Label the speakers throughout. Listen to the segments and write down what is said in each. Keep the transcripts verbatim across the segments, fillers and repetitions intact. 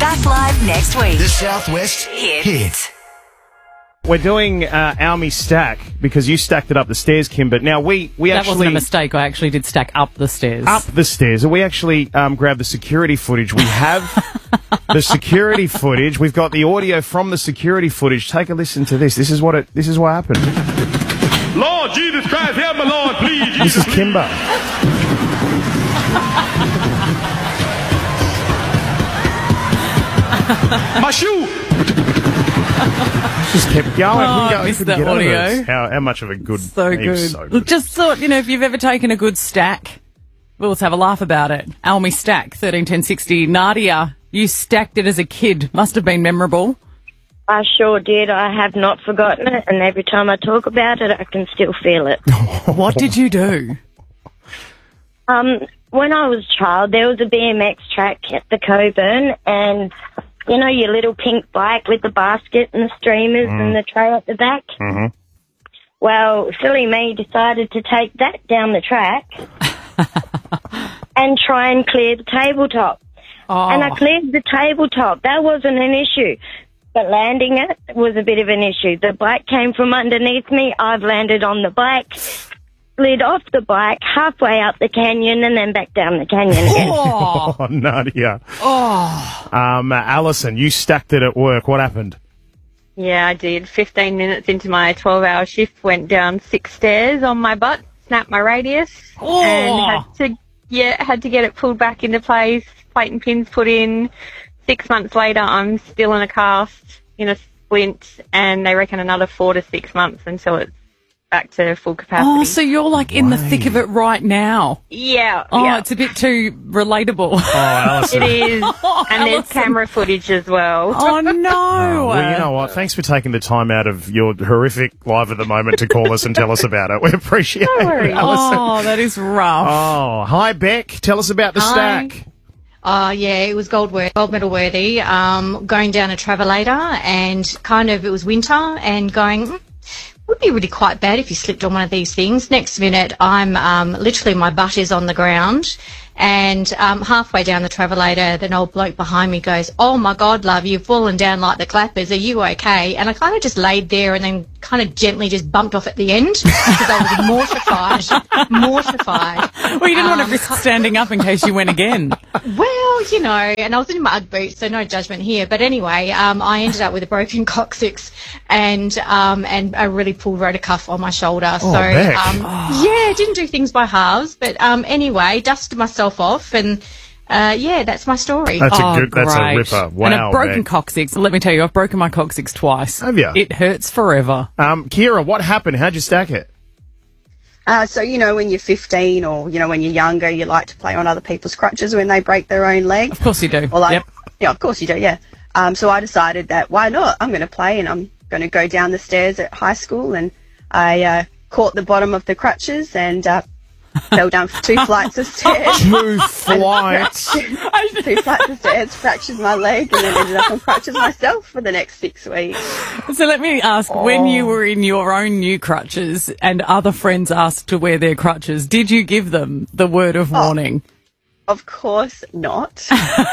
Speaker 1: Back live next week.
Speaker 2: The Southwest
Speaker 1: Hit.
Speaker 2: Hit.
Speaker 3: We're doing uh, Almy Stack because you stacked it up the stairs, Kim, but now we, we
Speaker 4: That
Speaker 3: actually...
Speaker 4: wasn't a mistake. I actually did stack up the stairs.
Speaker 3: Up the stairs. And we actually um, grabbed the security footage. We have the security footage. We've got the audio from the security footage. Take a listen to this. This is what it. This is what happened.
Speaker 5: Lord Jesus Christ, help me, Lord, please.
Speaker 3: This is Kimber.
Speaker 5: My shoe.
Speaker 3: Just kept going.
Speaker 4: Oh,
Speaker 3: we go,
Speaker 4: I missed
Speaker 3: couldn't
Speaker 4: that
Speaker 3: get over
Speaker 4: audio.
Speaker 3: it. How, how much of a good...
Speaker 4: So
Speaker 3: he was
Speaker 4: good.
Speaker 3: so good.
Speaker 4: Just thought, you know, if you've ever taken a good stack, we'll let's have a laugh about it. Almy Stack, thirteen ten sixty. Nadia, you stacked it as a kid. Must have been memorable.
Speaker 6: I sure did. I have not forgotten it, and every time I talk about it, I can still feel it.
Speaker 4: What did you do?
Speaker 6: Um, when I was a child, there was a B M X track at the Coburn, and you know your little pink bike with the basket and the streamers
Speaker 3: Mm.
Speaker 6: and the tray at the back?
Speaker 3: Mm-hmm.
Speaker 6: Well, silly me decided to take that down the track and try and clear the tabletop.
Speaker 4: Oh.
Speaker 6: And I cleared the tabletop. That wasn't an issue. But landing it was a bit of an issue. The bike came from underneath me. I've landed on the bike, slid off the bike halfway up the canyon and then back down the canyon again.
Speaker 4: Oh.
Speaker 3: Oh, Nadia.
Speaker 4: Oh.
Speaker 3: Um, uh, Alison, you stacked it at work. What happened?
Speaker 7: Yeah, I did. fifteen minutes into my twelve-hour shift, went down six stairs on my butt, snapped my radius,
Speaker 4: Oh.
Speaker 7: and had to yeah had to get it pulled back into place, plate and pins put in. Six months later, I'm still in a cast, in a splint, and they reckon another four to six months until it's back to full capacity.
Speaker 4: Oh, so you're like in the thick of it right now.
Speaker 7: Yeah.
Speaker 4: Oh,
Speaker 7: yeah.
Speaker 4: it's a bit too relatable.
Speaker 3: Oh, Alison.
Speaker 7: It is. And there's camera footage as well.
Speaker 4: Oh, no.
Speaker 3: Oh, well, you know what? Thanks for taking the time out of your horrific life at the moment to call us and tell us about it. We appreciate
Speaker 7: No
Speaker 3: it,
Speaker 7: worries.
Speaker 3: Alison.
Speaker 4: Oh, that is rough.
Speaker 3: Oh, hi, Beck. Tell us about the
Speaker 8: Hi.
Speaker 3: stack.
Speaker 8: Oh, yeah, it was gold, wor- gold medal worthy. Um, going down a travelator and kind of, it was winter and going, mm, would be really quite bad if you slipped on one of these things. Next minute, I'm um, literally, my butt is on the ground. And um, halfway down the travelator, an old bloke behind me goes, "Oh, my God, love, you've fallen down like the clappers. Are you okay?" And I kind of just laid there and then kind of gently just bumped off at the end because I was mortified, mortified.
Speaker 4: Well, you didn't want
Speaker 8: Um,
Speaker 4: to risk standing up in case you went again.
Speaker 8: Well, you know, and I was in my Ugg boots, so no judgment here. But anyway, um, I ended up with a broken coccyx and um, and a really pulled rotor cuff on my shoulder.
Speaker 3: Oh,
Speaker 8: so
Speaker 3: Beck.
Speaker 8: um, yeah, didn't do things by halves. But um, anyway, dusted myself off, and uh, yeah, that's my story.
Speaker 3: That's
Speaker 4: Oh,
Speaker 3: a good. That's a
Speaker 4: great.
Speaker 3: ripper. Wow,
Speaker 4: And a broken
Speaker 3: Beck.
Speaker 4: coccyx. Let me tell you, I've broken my coccyx twice.
Speaker 3: Have you?
Speaker 4: It hurts forever.
Speaker 3: Um, Kira, what happened? How'd you stack it?
Speaker 9: Uh, so, you know, when you're fifteen or, you know, when you're younger, you like to play on other people's crutches when they break their own leg.
Speaker 4: Of course you do.
Speaker 9: Or like,
Speaker 4: Yep.
Speaker 9: Yeah, of course you do, yeah. Um, so I decided that, why not? I'm going to play and I'm going to go down the stairs at high school, and I uh, caught the bottom of the crutches and uh, fell down two flights of stairs.
Speaker 3: Two flights.
Speaker 9: two flights of stairs, fractured my leg, and then ended up on crutches myself for the next six weeks.
Speaker 4: So let me ask, when you were in your own new crutches and other friends asked to wear their crutches, did you give them the word of warning?
Speaker 9: Of course not.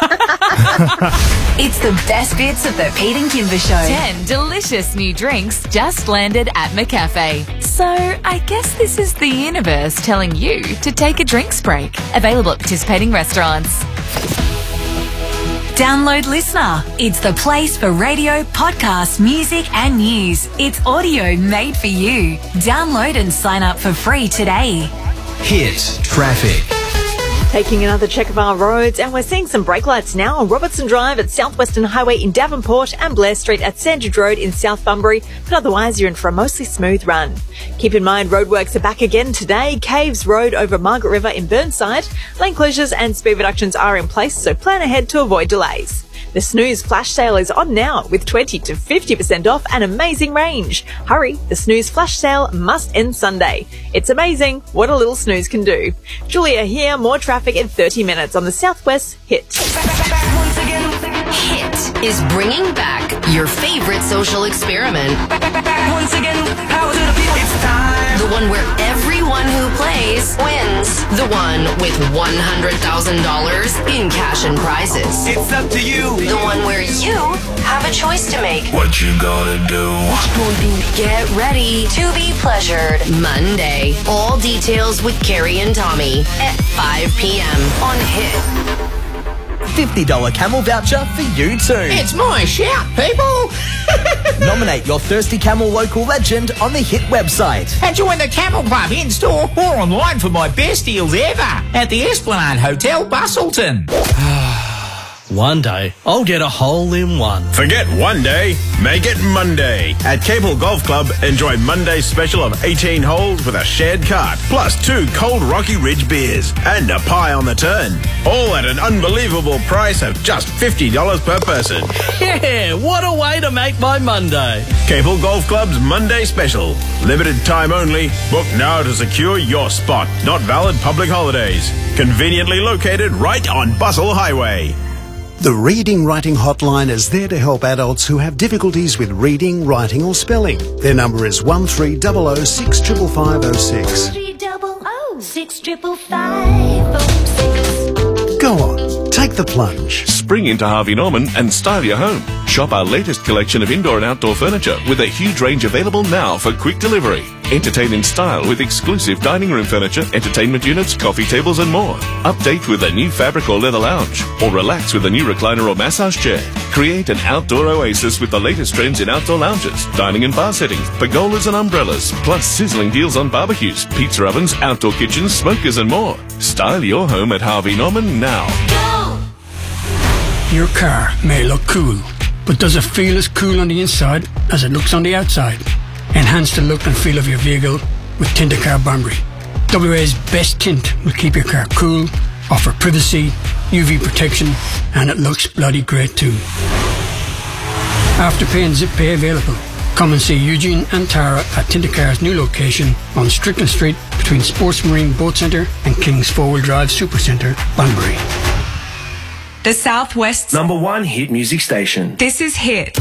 Speaker 1: It's the best bits of the Pete and Kimber Show. Ten delicious new drinks just landed at McCafe. So I guess this is the universe telling you to take a drinks break. Available at participating restaurants. Download Listener. It's the place for radio, podcasts, music and news. It's audio made for you. Download and sign up for free today.
Speaker 2: Hit traffic.
Speaker 10: Taking another check of our roads, and we're seeing some brake lights now on Robertson Drive at Southwestern Highway in Davenport and Blair Street at Sandridge Road in South Bunbury, but otherwise you're in for a mostly smooth run. Keep in mind roadworks are back again today. Caves Road over Margaret River in Burnside. Lane closures and speed reductions are in place, so plan ahead to avoid delays. The Snooze flash sale is on now with twenty to fifty percent off and amazing range. Hurry, the Snooze flash sale must end Sunday. It's amazing what a little snooze can do. Julia here, more traffic in thirty minutes on the Southwest Hit.
Speaker 1: Hit is bringing back your favorite social experiment.
Speaker 11: Once again, power to the people. It's time.
Speaker 12: The one where everyone who plays wins. The one with one hundred thousand dollars in cash and prizes.
Speaker 11: It's up to you.
Speaker 12: The one where you have a choice to make.
Speaker 2: What you gonna do?
Speaker 12: What you gonna do? Get ready to be pleasured. Monday. All details with Carrie and Tommy at five p.m. on Hit.
Speaker 13: fifty dollars Camel voucher for you too.
Speaker 14: It's my shout, people.
Speaker 13: Nominate your Thirsty Camel local legend on the Hit website.
Speaker 14: And join the Camel Club in-store or online for my best deals ever at the Esplanade Hotel, Bustleton.
Speaker 15: One day, I'll get a hole-in-one.
Speaker 5: Forget one day, make it Monday. At Capel Golf Club, enjoy Monday's special of eighteen holes with a shared cart, plus two cold Rocky Ridge beers, and a pie on the turn. All at an unbelievable price of just fifty dollars per person.
Speaker 15: Yeah, what a way to make my Monday.
Speaker 5: Capel Golf Club's Monday special. Limited time only. Book now to secure your spot. Not valid public holidays. Conveniently located right on Bustle Highway.
Speaker 16: The Reading Writing Hotline is there to help adults who have difficulties with reading, writing or spelling. Their number is one three zero zero six five five five zero six.
Speaker 17: three double oh six five five oh six.
Speaker 16: Go on, take the plunge.
Speaker 18: Spring into Harvey Norman and style your home. Shop our latest collection of indoor and outdoor furniture with a huge range available now for quick delivery. Entertain in style with exclusive dining room furniture, entertainment units, coffee tables and more. Update with a new fabric or leather lounge, or relax with a new recliner or massage chair. Create an outdoor oasis with the latest trends in outdoor lounges, dining and bar settings, pergolas and umbrellas, plus sizzling deals on barbecues, pizza ovens, outdoor kitchens, smokers and more. Style your home at Harvey Norman now.
Speaker 17: Go!
Speaker 19: Your car may look cool, but does it feel as cool on the inside as it looks on the outside? Enhance the look and feel of your vehicle with Tintacar Bunbury. W A's best tint will keep your car cool, offer privacy, U V protection, and it looks bloody great too. Afterpay and Zip Pay available. Come and see Eugene and Tara at Tintacar's new location on Strickland Street between Sports Marine Boat Centre and King's Four-Wheel Drive Supercentre, Bunbury.
Speaker 20: The Southwest's
Speaker 2: number one hit music station.
Speaker 20: This is Hit.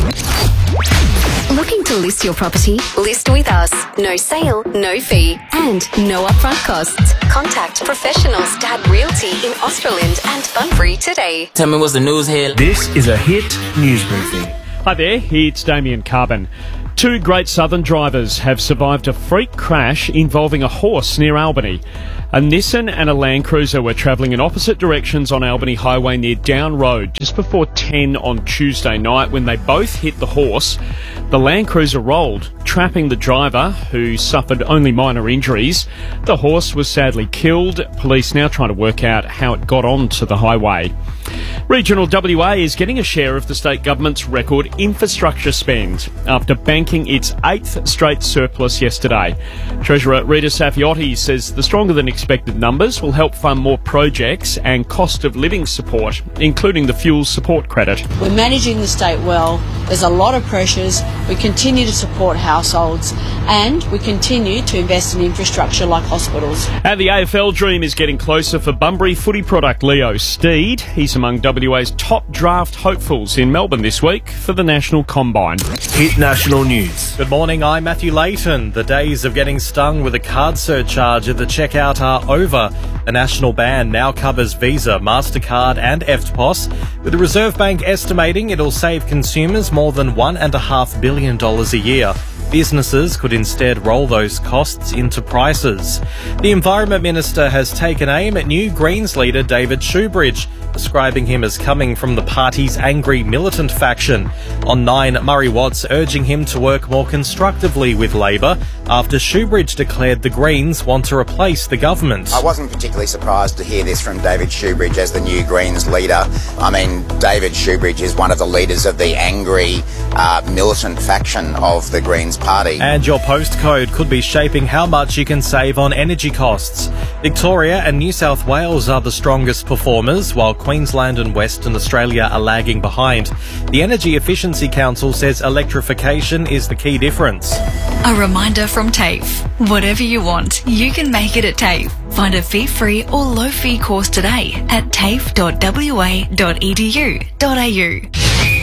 Speaker 21: Looking to list your property? List with us. No sale, no fee, and no upfront costs. Contact professionals Dad Realty in Australand and Bunbury today.
Speaker 22: Tell me what's the news here.
Speaker 2: This is a Hit news briefing.
Speaker 23: Hi there, it's Damien Carbon. Two Great Southern drivers have survived a freak crash involving a horse near Albany. A Nissan and a Land Cruiser were travelling in opposite directions on Albany Highway near Down Road just before ten on Tuesday night when they both hit the horse. The Land Cruiser rolled, trapping the driver, who suffered only minor injuries. The horse was sadly killed. Police now trying to work out how it got onto the highway. Regional W A is getting a share of the state government's record infrastructure spend after banking its eighth straight surplus yesterday. Treasurer Rita Safiotti says the stronger than expected numbers will help fund more projects and cost of living support, including the fuel support credit.
Speaker 24: We're managing the state well. There's a lot of pressures. We continue to support households and we continue to invest in infrastructure like hospitals.
Speaker 23: And the A F L dream is getting closer for Bunbury footy product Leo Steed. He's among W A's top draft hopefuls in Melbourne this week for the National Combine.
Speaker 2: Hit National News.
Speaker 25: Good morning, I'm Matthew Layton. The days of getting stung with a card surcharge at the checkout are over. The national ban now covers Visa, MasterCard and E F T P O S, with the Reserve Bank estimating it'll save consumers more than one point five billion dollars a year. Businesses could instead roll those costs into prices. The Environment Minister has taken aim at new Greens leader David Shoebridge, describing him as coming from the party's angry militant faction. On nine, Murray Watts urging him to work more constructively with Labor after Shoebridge declared the Greens want to replace the government.
Speaker 26: I wasn't particularly surprised to hear this from David Shoebridge as the new Greens leader. I mean, David Shoebridge is one of the leaders of the angry uh, militant faction of the Greens party.
Speaker 25: And your postcode could be shaping how much you can save on energy costs. Victoria and New South Wales are the strongest performers, while Queensland and Western Australia are lagging behind. The Energy Efficiency Council says electrification is the key difference.
Speaker 1: A reminder from TAFE. Whatever you want, you can make it at TAFE. Find a fee-free or low-fee course today at tafe dot w a dot e d u dot a u.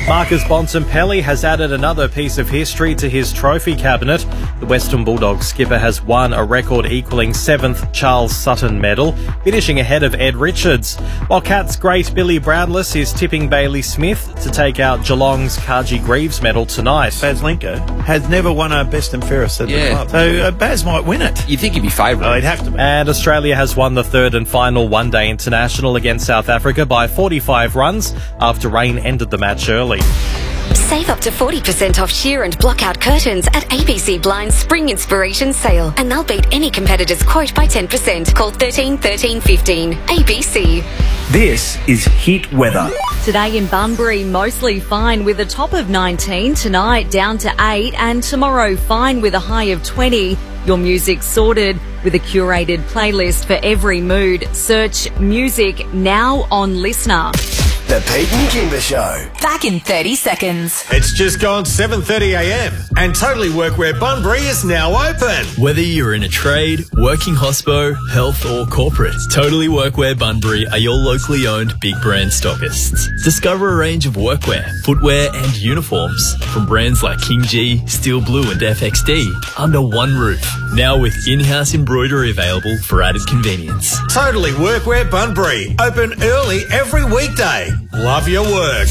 Speaker 25: Marcus Bontempelli has added another piece of history to his trophy cabinet. The Western Bulldogs skipper has won a record equalling seventh Charles Sutton medal, finishing ahead of Ed Richards. While Cats great Billy Brownless is tipping Bailey Smith to take out Geelong's Kaji Greaves medal tonight.
Speaker 3: Baz Linker has never won a best and fairest at
Speaker 4: Yeah.
Speaker 3: the club. So uh, Baz might win it.
Speaker 4: You think he'd be favourite?
Speaker 3: Oh, he'd have to be.
Speaker 25: And Australia has won the third and final one-day international against South Africa by forty-five runs after rain ended the match early.
Speaker 21: Save up to forty percent off sheer and blockout curtains at A B C Blind's Spring Inspiration Sale, and they'll beat any competitor's quote by ten percent. Call thirteen thirteen fifteen. A B C.
Speaker 2: This is Hit Weather.
Speaker 6: Today in Bunbury, mostly fine with a top of nineteen. Tonight down to eight, and tomorrow fine with a high of twenty. Your music sorted with a curated playlist for every mood. Search music now on Listener.
Speaker 2: The Pete and Kimber Show.
Speaker 1: Back in thirty seconds.
Speaker 5: It's just gone seven thirty a m and Totally Workwear Bunbury is now open.
Speaker 7: Whether you're in a trade, working hospo, health or corporate, Totally Workwear Bunbury are your locally owned big brand stockists. Discover a range of workwear, footwear and uniforms from brands like King G, Steel Blue and F X D under one roof. Now with in-house embroidery available for added convenience.
Speaker 5: Totally Workwear Bunbury. Open early every weekday. Love your work.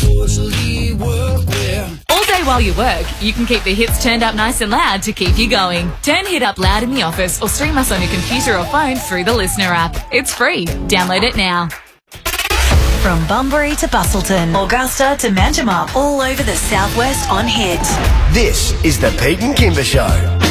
Speaker 1: All day while you work, you can keep the hits turned up nice and loud to keep you going. Turn Hit Up loud in the office or stream us on your computer or phone through the Listener app. It's free. Download it now.
Speaker 8: From Bunbury to Bustleton, Augusta to Manjimup, all over the southwest on Hit.
Speaker 2: This is the Pete and Kimber Show.